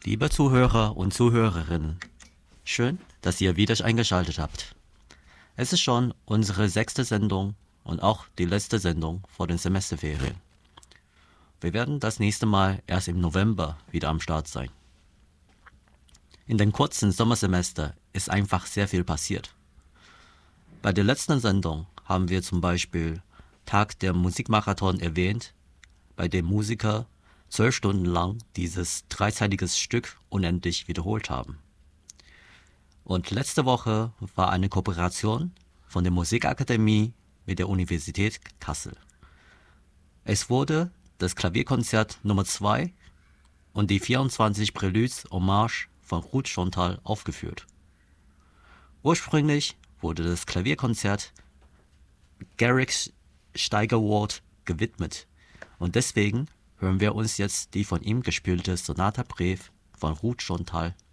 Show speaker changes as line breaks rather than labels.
Liebe Zuhörer und Zuhörerinnen, schön, dass ihr wieder eingeschaltet habt. Es ist schon unsere 6. Sendung und auch die letzte Sendung vor den Semesterferien. Wir werden das nächste Mal erst im November wieder am Start sein. In den kurzen Sommersemester ist einfach sehr viel passiert. Bei der letzten Sendung haben wir zum Beispiel Tag der Musikmarathon erwähnt, bei dem Musiker 12 Stunden lang dieses dreizeitige Stück unendlich wiederholt haben. Und letzte Woche war eine Kooperation von der Musikakademie mit der Universität Kassel. Es wurde das Klavierkonzert Nummer 2 und die 24 Préludes Hommage von Ruth Chantal aufgeführt. Ursprünglich wurde das Klavierkonzert Garrick Steigerwald gewidmet und deswegen hören wir uns jetzt die von ihm gespielte Sonata Breve von Ruth Chantal